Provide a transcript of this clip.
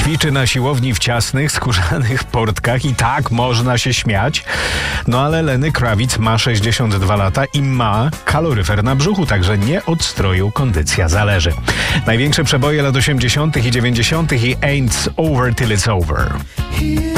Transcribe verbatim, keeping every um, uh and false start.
ćwiczy na siłowni w ciasnych, skórzanych portkach i tak można się śmiać. No ale Lenny Kravitz ma sześćdziesiąt dwa lata i ma kaloryfer na brzuchu, także nie od stroju kondycja zależy. Największe przeboje lat osiemdziesiątych i dziewięćdziesiątych i Ain't Over Till It's Over.